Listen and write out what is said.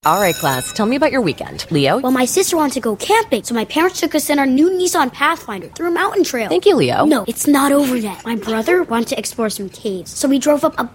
All right, class, tell me about your weekend. Leo? Well, my sister wanted to go camping, so my parents took us in our new Nissan Pathfinder through a mountain trail. Thank you, Leo. No, it's not over yet. My brother wanted to explore some caves, so we drove up a